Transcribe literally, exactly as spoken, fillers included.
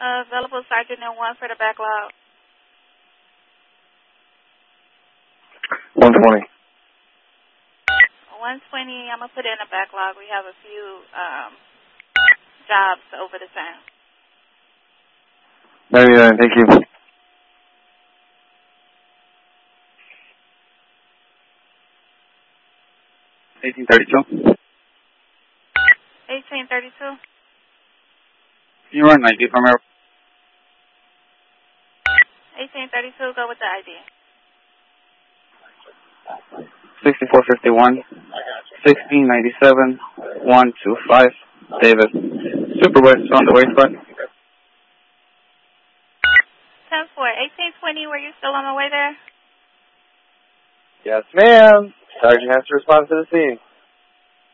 Uh, available Sergeant and one for the backlog. one twenty. one twenty, I'm going to put in a backlog. We have a few um, jobs over the time. ninety-nine, thank you. eighteen thirty-two. eighteen thirty-two. You run ninety from here. eighteen thirty-two, go with the I D. sixty-four fifty-one. sixteen ninety-seven. one two five. David. Super West on the way front. ten four, eighteen twenty, were you still on the way there? Yes, ma'am. Sergeant has to respond to the scene.